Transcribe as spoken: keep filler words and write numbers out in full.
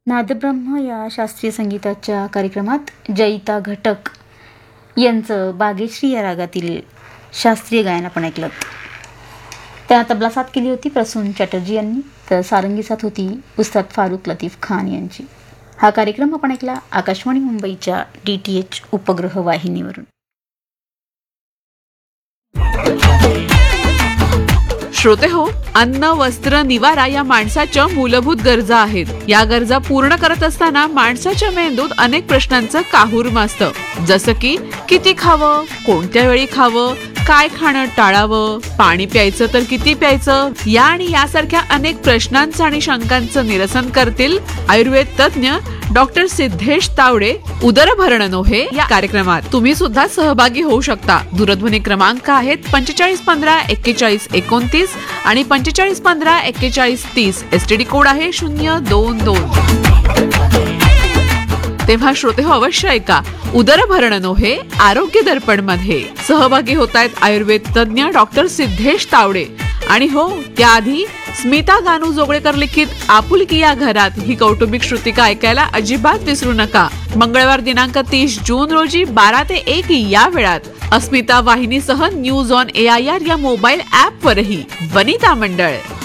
नादब्रह्म या शास्त्रीय संगीताच्या कार्यक्रमात जयिता घटक यांचं बागेश्री या रागातील शास्त्रीय गायन आपण ऐकलं. त्यांना तबला साथ केली होती प्रसून चॅटर्जी यांनी, तर सारंगी साथ होती उस्ताद फारुख लतीफ खान यांची. हा कार्यक्रम आपण ऐकला आकाशवाणी मुंबईच्या डी टी एच उपग्रह वाहिनीवरून. श्रोते हो, अन्न, वस्त्र, निवारा या माणसाच्या मूलभूत गरजा आहेत. या गरजा पूर्ण करत असताना माणसाच्या मेंदूत अनेक प्रश्नांचं काहूर माजतं. जसं की किती खावं, कोणत्या वेळी खावं, काय खाणं टाळावं, पाणी प्यायचं तर किती प्यायचं, या आणि यासारख्या अनेक प्रश्नांचं आणि शंकांचं निरसन करतील आयुर्वेद तज्ञ डॉक्टर सिद्धेश तावडे उदरभरण नोहे या कार्यक्रमात. तुम्ही सुद्धा सहभागी होऊ शकता. दूरध्वनी क्रमांक आहेत पंचेचाळीस पंधरा एक्केचाळीस एकोणतीस आणि पंचेचाळीस पंधरा एक्केचाळीस तीस. एसटीडी कोड आहे शून्य दोन दोन. तेव्हा श्रोते हो, अवश्य ऐका उदरभरण नोहे आरोग्य दर्पण मध्ये. सहभागी होत आहेत आयुर्वेद तज्ञ डॉक्टर सिद्धेश तावडे. आणि हो, त्याआधी स्मिता गानू जोगळेकर लिखित आपुलकी या घरात ही कौटुंबिक श्रुतिका ऐकायला अजिबात विसरू नका. मंगळवार दिनांक तीस जून रोजी बारा ते एक या वेळात अस्मिता वाहिनीसह news on A I R या मोबाईल ऍप वरही. वनिता मंडळ.